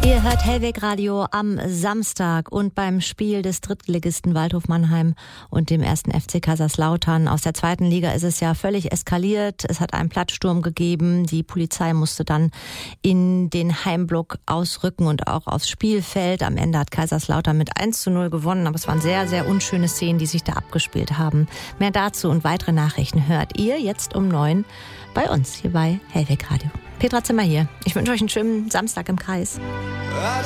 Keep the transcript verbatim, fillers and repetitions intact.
Ihr hört Hellweg Radio am Samstag und beim Spiel des Drittligisten Waldhof Mannheim und dem ersten F C Kaiserslautern aus der zweiten Liga ist es ja völlig eskaliert. Es hat einen Plattsturm gegeben. Die Polizei musste dann in den Heimblock ausrücken und auch aufs Spielfeld. Am Ende hat Kaiserslautern mit eins zu null gewonnen, aber es waren sehr, sehr unschöne Szenen, die sich da abgespielt haben. Mehr dazu und weitere Nachrichten hört ihr jetzt um neun bei uns hier bei Hellweg Radio. Petra Zimmer hier. Ich wünsche euch einen schönen Samstag im Kreis.